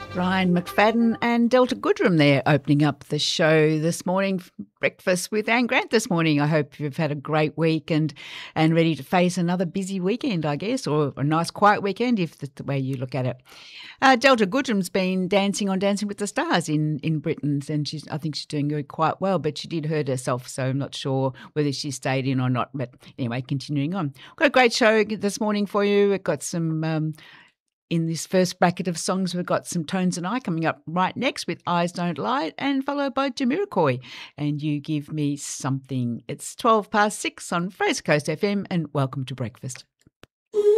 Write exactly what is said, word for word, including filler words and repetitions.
Ryan McFadden and Delta Goodrem there opening up the show this morning. Breakfast with Anne Grant this morning. I hope you've had a great week and, and ready to face another busy weekend, I guess, or a nice quiet weekend if that's the way you look at it. Uh, Delta Goodrem's been dancing on Dancing with the Stars in, in Britain, and she's I think she's doing quite well, but she did hurt herself, so I'm not sure whether she stayed in or not. But anyway, continuing on. Got a great show this morning for you. We've got some... Um, In this first bracket of songs, we've got some Tones and I coming up right next with Eyes Don't Lie and followed by Jamiroquai and You Give Me Something. It's twelve past six on Fraser Coast F M and welcome to breakfast.